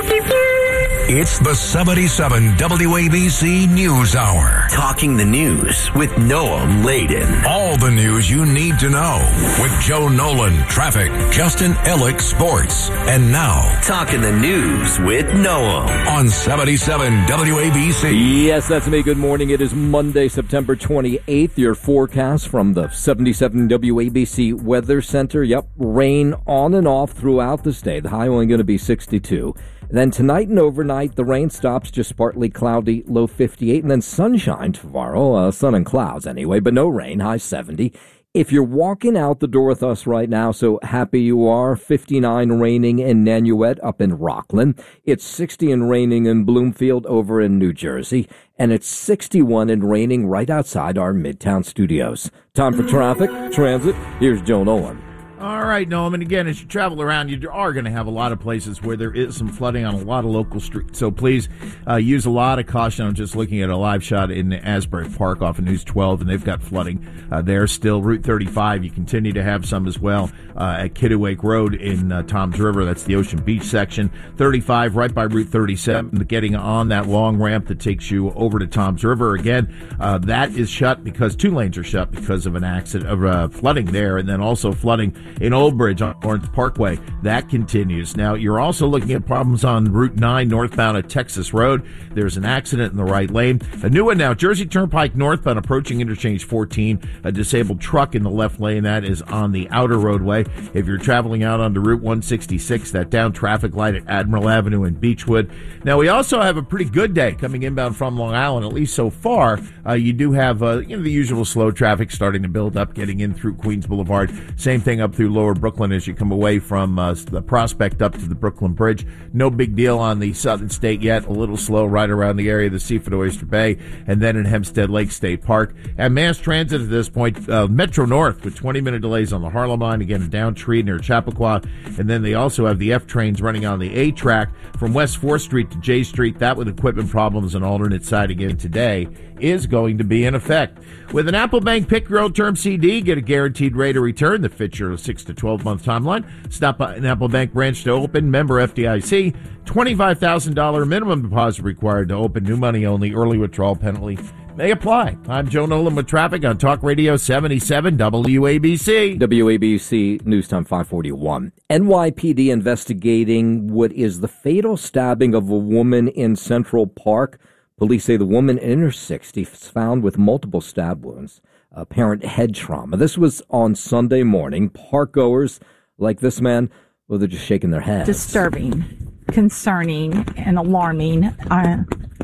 It's the seventy-seven W A B C News Hour. Talking the news with Noam Layden. All the news you need to know with Joe Nolan, traffic, Justin Ellick, sports. And now, Talking the news with Noam on seventy-seven W A B C. Yes, that's me. Good morning. It is Monday, September twenty-eighth. Your forecast from the seventy-seven W A B C Weather Center. Yep, rain on and off throughout the state. The high only going to be sixty-two. Then tonight and overnight, the rain stops, just partly cloudy, low fifty-eight, and then sunshine tomorrow, uh, sun and clouds anyway, but no rain, high seventy. If you're walking out the door with us right now, so happy you are, fifty-nine raining in Nanuet up in Rockland. It's sixty and raining in Bloomfield over in New Jersey, and it's sixty-one and raining right outside our Midtown studios. Time for traffic, transit. Here's Joe Nolan. All right, Noam, and again, as you travel around, you are going to have a lot of places where there is some flooding on a lot of local streets. So please uh, use a lot of caution. I'm just looking at a live shot in Asbury Park off of News twelve, and they've got flooding uh, there still. Route thirty-five, you continue to have some as well uh, at Kittiwake Road in uh, Toms River. That's the Ocean Beach section. thirty-five right by Route thirty-seven, getting on that long ramp that takes you over to Toms River. Again, uh, that is shut because two lanes are shut because of an accident, of uh, flooding there, and then also flooding in Old Bridge on Lawrence Parkway. That continues. Now, you're also looking at problems on Route nine northbound at Texas Road. There's an accident in the right lane. A new one now, Jersey Turnpike northbound approaching interchange fourteen. A disabled truck in the left lane. That is on the outer roadway. If you're traveling out onto Route one sixty-six, that down traffic light at Admiral Avenue in Beechwood. Now, we also have a pretty good day coming inbound from Long Island, at least so far. Uh, you do have uh, you know, the usual slow traffic starting to build up, getting in through Queens Boulevard. Same thing up through Lower Brooklyn as you come away from uh, the Prospect up to the Brooklyn Bridge. No big deal on the Southern State yet. A little slow right around the area of the Seaford Oyster Bay and then in Hempstead Lake State Park. And mass transit at this point, uh, Metro North with twenty-minute delays on the Harlem line, again a down tree near Chappaqua. And then they also have the F trains running on the A track from West fourth Street to J Street. That with equipment problems and alternate side again today is going to be in effect. With an Apple Bank Pick Your Own Term C D, get a guaranteed rate of return that fits your six to twelve month timeline. Stop by an Apple Bank branch to open. Member F D I C. twenty-five thousand dollars minimum deposit required to open. New money only. Early withdrawal penalty may apply. I'm Joe Nolan with traffic on Talk Radio seventy-seven W A B C. W A B C News Time five forty-one. N Y P D investigating what is the fatal stabbing of a woman in Central Park. Police say the woman in her sixties found with multiple stab wounds, apparent head trauma. This was on Sunday morning. Parkgoers like this man, well, they're just shaking their heads. Disturbing, concerning, and alarming. Uh,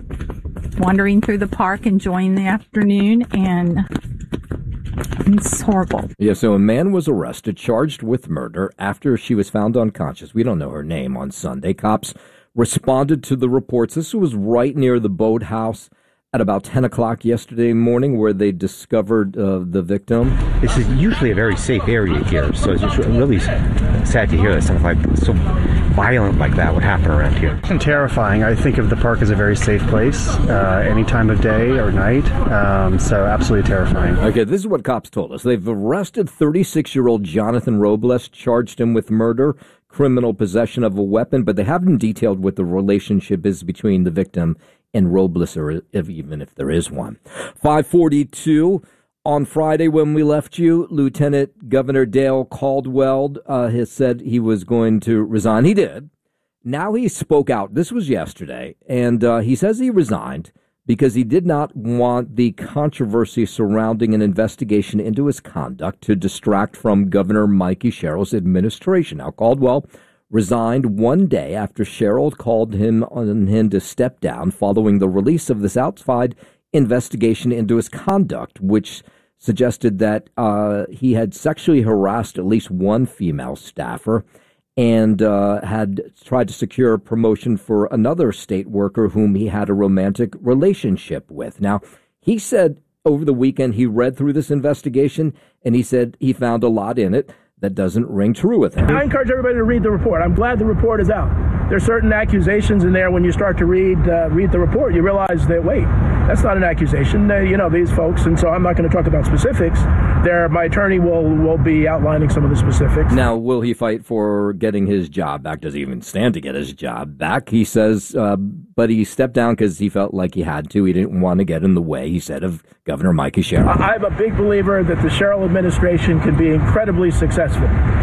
wandering through the park, enjoying the afternoon, and it's horrible. Yeah, so a man was arrested, charged with murder after she was found unconscious. We don't know her name on Sunday. Cops responded to the reports. This was right near the boathouse at about ten o'clock yesterday morning where they discovered uh, the victim. This is usually a very safe area here, so it's just really sad to hear that something like so violent like that would happen around here. And terrifying. I think of the park as a very safe place, uh, any time of day or night, um, so absolutely terrifying. Okay, this is what cops told us. They've arrested thirty-six-year-old Jonathan Robles, charged him with murder, criminal possession of a weapon, but they haven't detailed what the relationship is between the victim and Robles, or if, even if there is one. five forty-two, on Friday when we left you, Lieutenant Governor Dale Caldwell uh, has said he was going to resign. He did. Now he spoke out. This was yesterday, and uh, he says he resigned because he did not want the controversy surrounding an investigation into his conduct to distract from Governor Mikey Sherrill's administration. Now, Caldwell resigned one day after Sherrill called him on him to step down following the release of this outside investigation into his conduct, which suggested that uh, he had sexually harassed at least one female staffer and uh, had tried to secure a promotion for another state worker whom he had a romantic relationship with. Now, he said over the weekend he read through this investigation and he said he found a lot in it that doesn't ring true with him. I encourage everybody to read the report. I'm glad the report is out. There's certain accusations in there. When you start to read uh, read the report, you realize that, wait, that's not an accusation. Uh, you know, these folks, and so I'm not going to talk about specifics. There, my attorney will, will be outlining some of the specifics. Now, will he fight for getting his job back? Does he even stand to get his job back? He says, uh, but he stepped down because he felt like he had to. He didn't want to get in the way, he said, of Governor Mikey Sherrill. I'm a big believer that the Sherrill administration can be incredibly successful.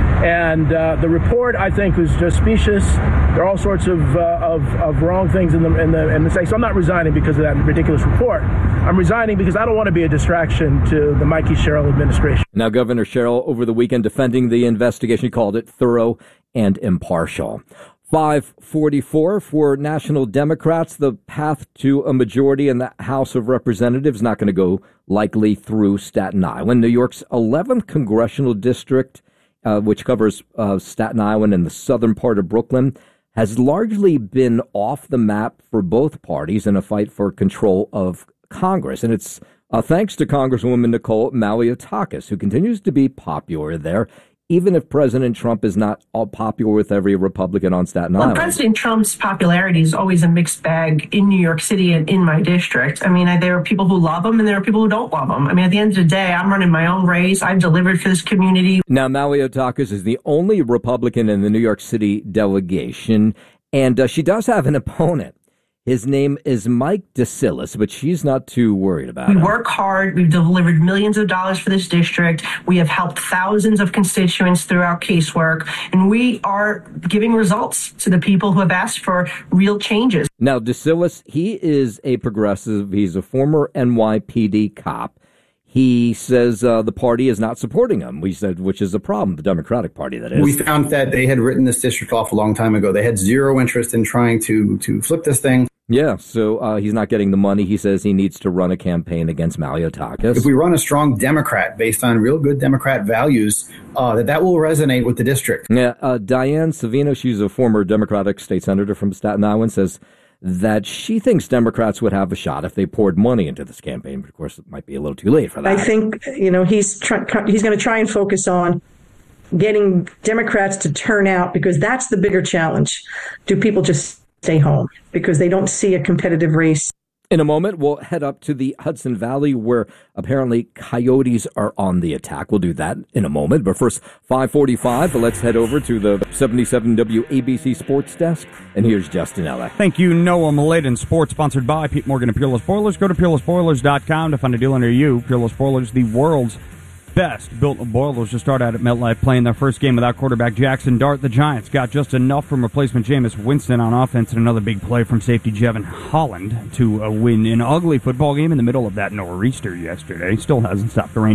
And uh, the report, I think, was just specious. There are all sorts of uh, of, of wrong things in the in the in the say. So I'm not resigning because of that ridiculous report. I'm resigning because I don't want to be a distraction to the Mikey Sherrill administration. Now, Governor Sherrill over the weekend defending the investigation, he called it thorough and impartial. five forty-four for National Democrats. The path to a majority in the House of Representatives not going to go likely through Staten Island. New York's eleventh congressional district, Uh, which covers uh, Staten Island and the southern part of Brooklyn, has largely been off the map for both parties in a fight for control of Congress. And it's uh, thanks to Congresswoman Nicole Malliotakis, who continues to be popular there, even if President Trump is not all popular with every Republican on Staten well, Island. President Trump's popularity is always a mixed bag in New York City and in my district. I mean, I, there are people who love him and there are people who don't love him. I mean, at the end of the day, I'm running my own race. I've delivered for this community. Now, Malliotakis is the only Republican in the New York City delegation, and uh, she does have an opponent. His name is Mike DeCillis, but she's not too worried about it. We work hard. We've delivered millions of dollars for this district. We have helped thousands of constituents through our casework, and we are giving results to the people who have asked for real changes. Now, DeCillis, he is a progressive. He's a former N Y P D cop. He says uh, the party is not supporting him, we said, which is a problem, the Democratic Party, that is. We found that they had written this district off a long time ago. They had zero interest in trying to, to flip this thing. Yeah, so uh, he's not getting the money. He says he needs to run a campaign against Malliotakis. If we run a strong Democrat based on real good Democrat values, uh, that that will resonate with the district. Yeah, uh, Diane Savino, she's a former Democratic state senator from Staten Island, says that she thinks Democrats would have a shot if they poured money into this campaign. But of course, it might be a little too late for that. I think, you know, he's try- he's going to try and focus on getting Democrats to turn out, because that's the bigger challenge. Do people just stay home because they don't see a competitive race? In a moment, we'll head up to the Hudson Valley, where apparently coyotes are on the attack. We'll do that in a moment. But first, five forty-five, let's head over to the seventy-seven W A B C Sports Desk. And here's Justin Ellick. Thank you, Noah Maladen. Sports sponsored by Pete Morgan and Peerless Boilers. Go to peerless boilers dot com to find a dealer near you. Peerless Boilers, the world's best built boilers, just start out at MetLife, playing their first game without quarterback Jackson Dart. The Giants got just enough from replacement Jameis Winston on offense and another big play from safety Jevon Holland to uh, win an ugly football game in the middle of that nor'easter yesterday. Still hasn't stopped raining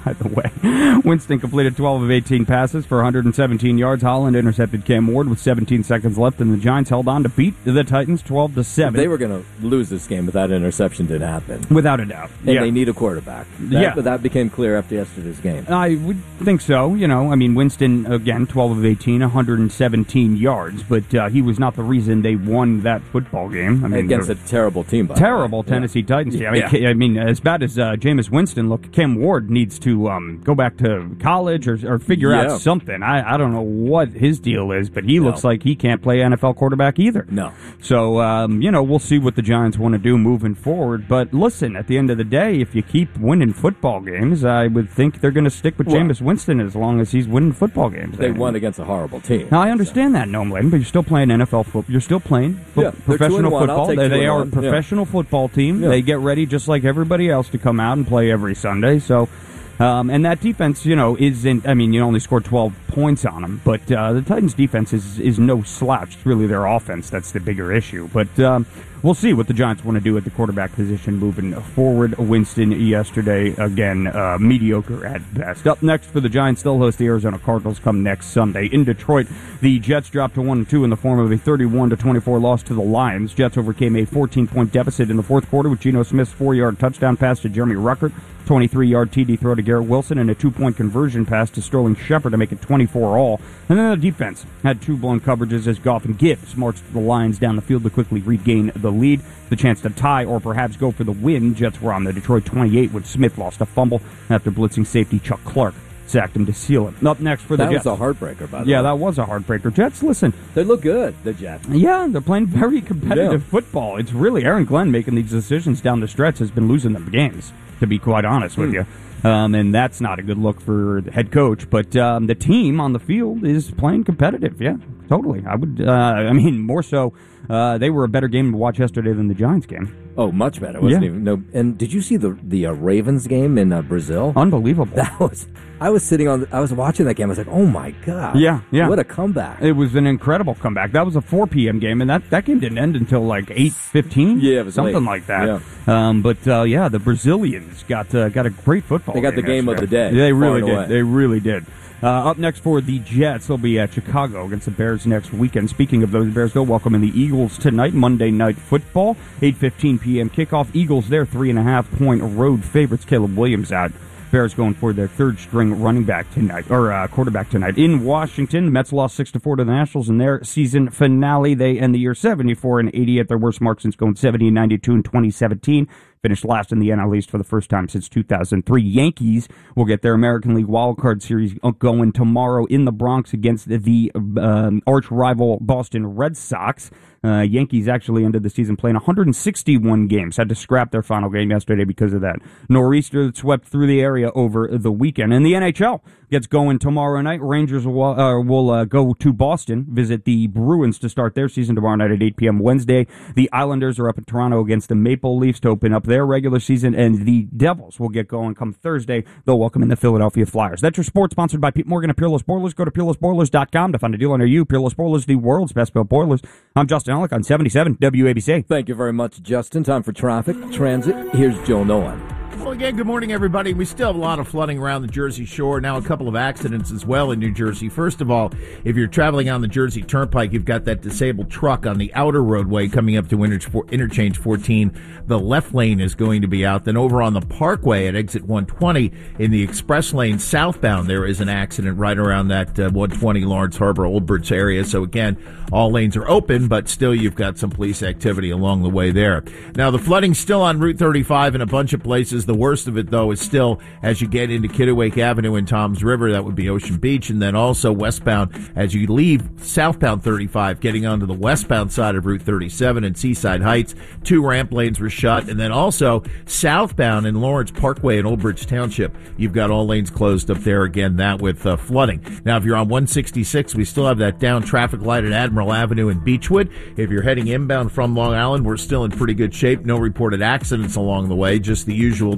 by the way. Winston completed twelve of eighteen passes for one hundred seventeen yards. Holland intercepted Cam Ward with seventeen seconds left, and the Giants held on to beat the Titans twelve to seven. They were going to lose this game if that interception didn't happen. Without a doubt. And yeah. they need a quarterback. That, yeah. That became clear after yesterday's game. I would think so. You know, I mean, Winston, again, twelve of eighteen, one hundred seventeen yards, but uh, he was not the reason they won that football game. I mean, Against a terrible team, by Terrible the way. Tennessee Yeah. Titans team. I mean, Yeah. I mean, as bad as uh, Jameis Winston looked, Cam Ward needs to um, go back to college or, or figure Yeah. out something. I, I don't know what his deal is, but he No. looks like he can't play N F L quarterback either. No. So, um, you know, we'll see what the Giants want to do moving forward. But listen, at the end of the day, if you keep winning football games, I would think they're going to stick with Well, Jameis Winston as long as he's winning football games. They won against a horrible team. Now, I understand that, Noam Layden, but you're still playing N F L football. You're still playing fo- Yeah, they're two professional and one. I'll football. take They, two they and are a one. Yeah. professional football team. Yeah. They get ready just like everybody else to come out and play every Sunday. So, um, and that defense, you know, isn't. I mean, you only scored twelve points on them, but uh, the Titans' defense is is no slouch. It's really their offense that's the bigger issue. But um, we'll see what the Giants want to do at the quarterback position moving forward. Winston yesterday, again, uh, mediocre at best. Up next for the Giants, they'll host the Arizona Cardinals come next Sunday. In Detroit, the Jets dropped to one and two in the form of a thirty-one to twenty-four loss to the Lions. Jets overcame a fourteen-point deficit in the fourth quarter with Geno Smith's four-yard touchdown pass to Jeremy Ruckert, twenty-three-yard T D throw to Garrett Wilson, and a two-point conversion pass to Sterling Shepard to make it twenty-four all. And then the defense had two blown coverages as Goff and Gibbs marched the Lions down the field to quickly regain the lead. The chance to tie or perhaps go for the win. Jets were on the Detroit twenty-eight when Smith lost a fumble after blitzing safety Chuck Clark sacked him to seal it. Up next for the that Jets. That was a heartbreaker, by the yeah, way. that was a heartbreaker. Jets, listen. They look good, the Jets. Yeah, they're playing very competitive Yeah. football. It's really Aaron Glenn making these decisions down the stretch has been losing them games, to be quite honest with Hmm. you. Um, and that's not a good look for the head coach. But um, the team on the field is playing competitive. Yeah, totally. I would. Uh, I mean, more so. Uh, they were a better game to watch yesterday than the Giants game. Oh, much better. Wasn't Yeah. even no. And did you see the the uh, Ravens game in uh, Brazil? Unbelievable. That was. I was sitting on. The, I was watching that game. I was like, oh my god. Yeah, yeah. What a comeback. It was an incredible comeback. That was a four p.m. game, and that, that game didn't end until like eight fifteen. Yeah, it was something late. like that. Yeah. Um, but uh, yeah, the Brazilians got uh, got a great football. They got the game of the day, They far really and did. away. They really did. Uh, up next for the Jets, they'll be at Chicago against the Bears next weekend. Speaking of those Bears, they'll welcome in the Eagles tonight, Monday Night Football, eight fifteen p.m. kickoff. Eagles, their three and a half point road favorites. Caleb Williams out. Bears going for their third string running back tonight, or uh, quarterback tonight. In Washington, the Mets lost six to four to the Nationals in their season finale. They end the year seventy-four and eighty at their worst mark since going seventy and ninety-two in twenty seventeen. Finished last in the N L East for the first time since two thousand three. Yankees will get their American League wildcard series going tomorrow in the Bronx against the um, arch rival Boston Red Sox. Uh, Yankees actually ended the season playing one hundred sixty-one games. Had to scrap their final game yesterday because of that. Nor'easter that swept through the area over the weekend. And the N H L gets going tomorrow night. Rangers will, uh, will uh, go to Boston, visit the Bruins to start their season tomorrow night at eight p.m. Wednesday. The Islanders are up in Toronto against the Maple Leafs to open up their regular season. And the Devils will get going come Thursday. They'll welcome in the Philadelphia Flyers. That's your sports sponsored by Pete Morgan of Peerless Boilers. Go to peerless boilers dot com to find a deal near you. Peerless Boilers, the world's best built boilers. I'm Justin Ellick on seventy-seven W A B C. Thank you very much, Justin. Time for traffic, transit. Here's Joe Nolan. Well, again, good morning, everybody. We still have a lot of flooding around the Jersey Shore. Now, a couple of accidents as well in New Jersey. First of all, if you're traveling on the Jersey Turnpike, you've got that disabled truck on the outer roadway coming up to Inter- Interchange fourteen. The left lane is going to be out. Then over on the Parkway at exit one twenty in the express lane southbound, there is an accident right around that uh, one twenty Lawrence Harbor, Old Bridge area. So, again, all lanes are open, but still you've got some police activity along the way there. Now, the flooding's still on Route thirty-five in a bunch of places. The worst of it, though, is still as you get into Kittiwake Avenue and Toms River. That would be Ocean Beach. And then also westbound as you leave southbound thirty-five, getting onto the westbound side of Route thirty-seven and Seaside Heights. Two ramp lanes were shut. And then also southbound in Lawrence Parkway in Old Bridge Township, you've got all lanes closed up there again, that with uh, flooding. Now, if you're on one sixty-six, we still have that down traffic light at Admiral Avenue in Beechwood. If you're heading inbound from Long Island, we're still in pretty good shape. No reported accidents along the way, just the usual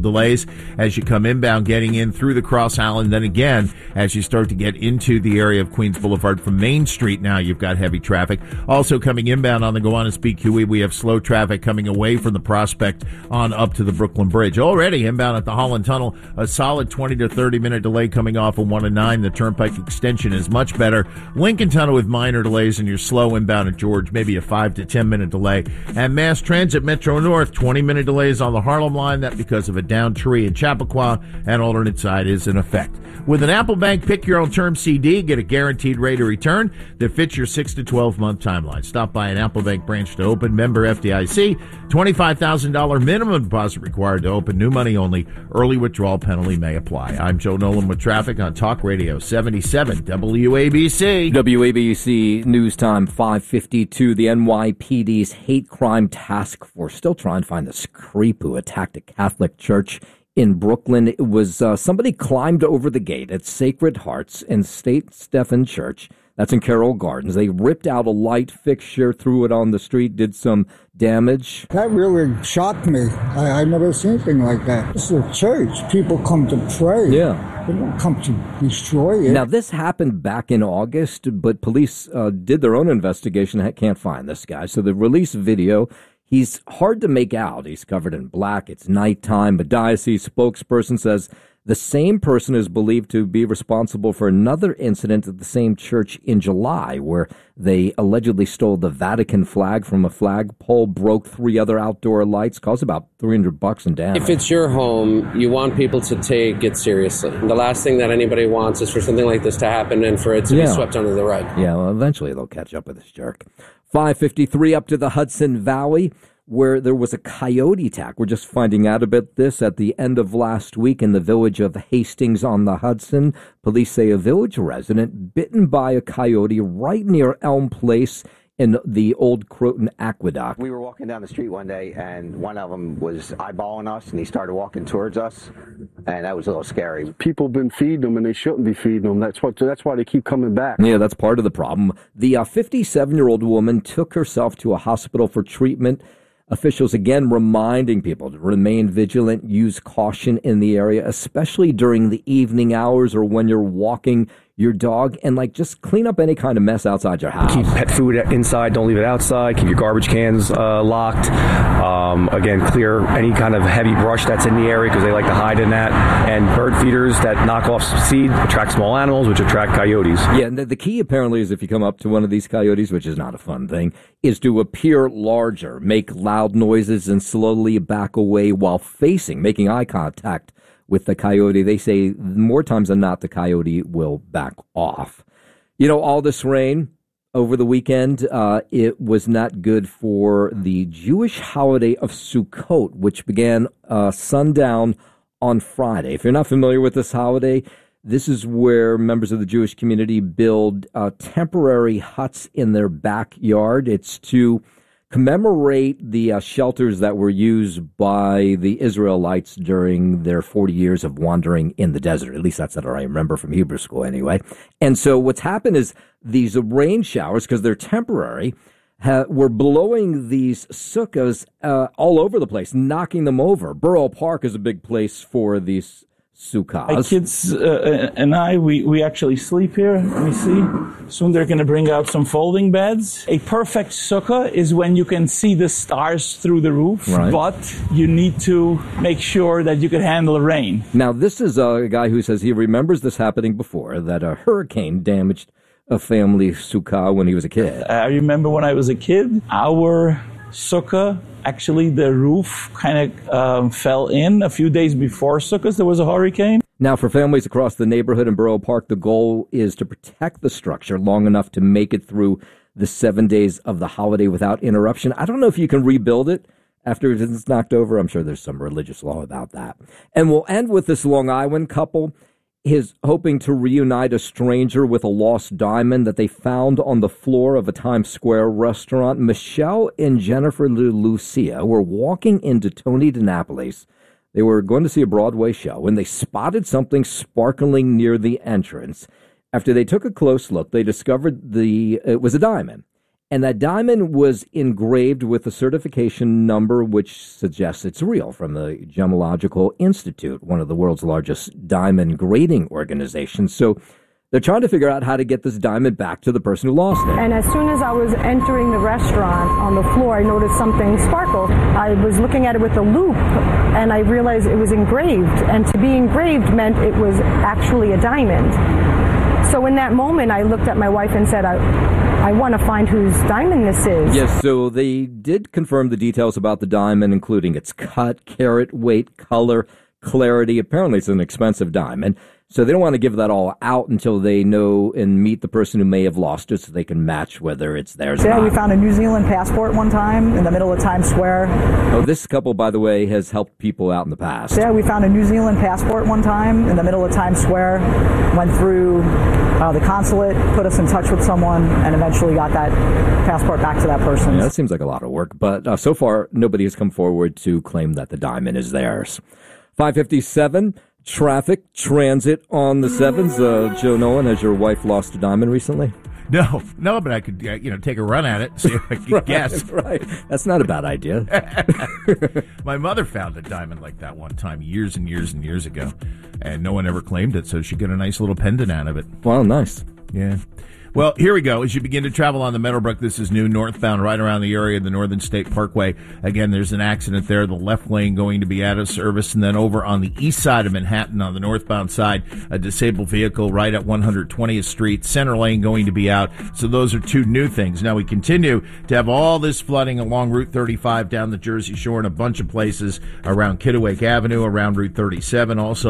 delays as you come inbound, getting in through the Cross Island. Then again, as you start to get into the area of Queens Boulevard from Main Street, now you've got heavy traffic. Also coming inbound on the Gowanus B Q E, we have slow traffic coming away from the Prospect on up to the Brooklyn Bridge. Already inbound at the Holland Tunnel, a solid twenty to thirty minute delay coming off of one and nine. The Turnpike extension is much better. Lincoln Tunnel with minor delays, and you're slow inbound at George, maybe a five to ten minute delay. And Mass Transit Metro North, twenty minute delays on the Harlem line. That because of a downed tree in Chappaqua, and alternate side is in effect. With an Apple Bank Pick Your Own Term C D, get a guaranteed rate of return that fits your six to twelve month timeline. Stop by an Apple Bank branch to open. Member F D I C. twenty-five thousand dollars minimum deposit required to open. New money only. Early withdrawal penalty may apply. I'm Joe Nolan with traffic on Talk Radio seventy-seven W A B C. W A B C News Time five fifty-two. The N Y P D's Hate Crime Task Force still trying to find this creep who attacked a Catholic church in Brooklyn. It was uh, somebody climbed over the gate at Sacred Hearts and Saint Stephen Church. That's in Carroll Gardens. They ripped out a light fixture, threw it on the street, did some damage. That really shocked me. I, I never seen anything like that. This is a church. People come to pray. Yeah. They don't come to destroy it. Now, this happened back in August, but police uh, did their own investigation. Can't find this guy. So they released video. He's hard to make out. He's covered in black. It's nighttime. The diocese spokesperson says the same person is believed to be responsible for another incident at the same church in July, where they allegedly stole the Vatican flag from a flagpole, broke three other outdoor lights, caused about three hundred bucks in damage. If it's your home, you want people to take it seriously. The last thing that anybody wants is for something like this to happen and for it to Yeah. be swept under the rug. Yeah, well, eventually they'll catch up with this jerk. five fifty-three up to the Hudson Valley, where there was a coyote attack. We're just finding out about this at the end of last week in the village of Hastings on the Hudson. Police say a village resident bitten by a coyote right near Elm Place in the old Croton Aqueduct. We were walking down the street one day, and one of them was eyeballing us, and he started walking towards us, and that was a little scary. People have been feeding them, and they shouldn't be feeding them. That's what. That's why they keep coming back. Yeah, that's part of the problem. The uh, fifty-seven-year-old woman took herself to a hospital for treatment. Officials again reminding people to remain vigilant, use caution in the area, especially during the evening hours or when you're walking your dog, and like just clean up any kind of mess outside your house. Keep pet food inside, don't leave it outside. Keep your garbage cans uh, locked. Um, again, clear any kind of heavy brush that's in the area because they like to hide in that. And bird feeders that knock off seed attract small animals, which attract coyotes. Yeah, and the, the key apparently is if you come up to one of these coyotes, which is not a fun thing, is to appear larger, make loud noises, and slowly back away while facing, making eye contact with the coyote. They say more times than not, the coyote will back off. You know, all this rain over the weekend, uh, it was not good for the Jewish holiday of Sukkot, which began uh, sundown on Friday. If you're not familiar with this holiday, this is where members of the Jewish community build uh, temporary huts in their backyard. It's to commemorate the uh, shelters that were used by the Israelites during their forty years of wandering in the desert. At least that's what I remember from Hebrew school anyway. And so what's happened is these rain showers, because they're temporary, ha- were blowing these sukkahs uh, all over the place, knocking them over. Borough Park is a big place for these sukkahs. My kids uh, and I, we, we actually sleep here. Let me see. Soon they're going to bring out some folding beds. A perfect sukkah is when you can see the stars through the roof, Right. but you need to make sure that you can handle rain. Now, this is a guy who says he remembers this happening before, that a hurricane damaged a family sukkah when he was a kid. I remember when I was a kid, our sukkah, actually the roof kind of um, fell in a few days before Sukkot. There was a hurricane. Now, for families across the neighborhood in Borough Park, the goal is to protect the structure long enough to make it through the seven days of the holiday without interruption. I don't know if you can rebuild it after it's knocked over. I'm sure there's some religious law about that. And we'll end with this Long Island couple. Is hoping to reunite a stranger with a lost diamond that they found on the floor of a Times Square restaurant. Michelle and Jennifer Lucia were walking into Tony DiNapoli's. They were going to see a Broadway show when they spotted something sparkling near the entrance. After they took a close look, they discovered the it was a diamond. And that diamond was engraved with a certification number which suggests it's real from the Gemological Institute, one of the world's largest diamond grading organizations. So they're trying to figure out how to get this diamond back to the person who lost it. And as soon as I was entering the restaurant on the floor, I noticed something sparkle. I was looking at it with a loop, and I realized it was engraved. And to be engraved meant it was actually a diamond. So in that moment, I looked at my wife and said, I, I want to find whose diamond this is. Yes, so they did confirm the details about the diamond, including its cut, carat, weight, color, clarity. Apparently, it's an expensive diamond. So they don't want to give that all out until they know and meet the person who may have lost it so they can match whether it's theirs or Yeah, not. we found a New Zealand passport one time in the middle of Times Square. Oh, this couple, by the way, has helped people out in the past. Yeah, we found a New Zealand passport one time in the middle of Times Square, went through uh, the consulate, put us in touch with someone, and eventually got that passport back to that person. Yeah, that seems like a lot of work, but uh, so far, nobody has come forward to claim that the diamond is theirs. five fifty-seven. Traffic, transit on the sevens. Uh, Joe Nolan, has your wife lost a diamond recently? No, no, but I could, uh, you know, take a run at it, see if I could right, guess. Right, that's not a bad idea. My mother found a diamond like that one time, years and years and years ago, and no one ever claimed it, so she got a nice little pendant out of it. Wow, nice. Yeah. Well, here we go. As you begin to travel on the Meadowbrook, this is new northbound right around the area of the Northern State Parkway. Again, there's an accident there. The left lane going to be out of service. And then over on the east side of Manhattan on the northbound side, a disabled vehicle right at one hundred twentieth Street. Center lane going to be out. So those are two new things. Now we continue to have all this flooding along Route thirty-five down the Jersey Shore in a bunch of places around Kittiwake Avenue, around Route thirty-seven. Also